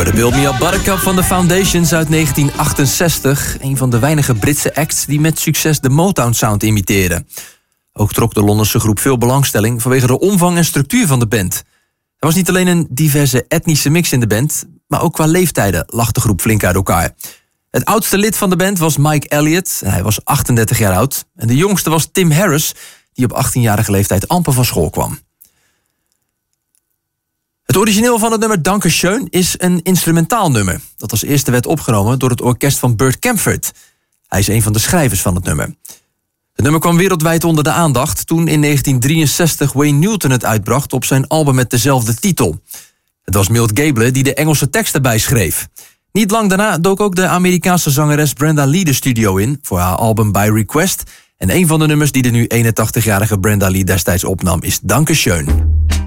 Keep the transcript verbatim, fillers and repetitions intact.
De Build Me Up Buttercup van de Foundations uit negentien achtenzestig. Een van de weinige Britse acts die met succes de Motown-sound imiteren. Ook trok de Londense groep veel belangstelling vanwege de omvang en structuur van de band. Er was niet alleen een diverse etnische mix in de band, maar ook qua leeftijden lag de groep flink uit elkaar. Het oudste lid van de band was Mike Elliott. Hij was achtendertig jaar oud. En de jongste was Tim Harris, die op achttienjarige leeftijd amper van school kwam. Het origineel van het nummer Danke Schön is een instrumentaal nummer dat als eerste werd opgenomen door het orkest van Burt Kaempfert. Hij is een van de schrijvers van het nummer. Het nummer kwam wereldwijd onder de aandacht toen in negentien drieënzestig Wayne Newton het uitbracht op zijn album met dezelfde titel. Het was Milt Gable die de Engelse tekst erbij schreef. Niet lang daarna dook ook de Amerikaanse zangeres Brenda Lee de studio in voor haar album By Request. En een van de nummers die de nu eenentachtigjarige Brenda Lee destijds opnam is Danke Schön.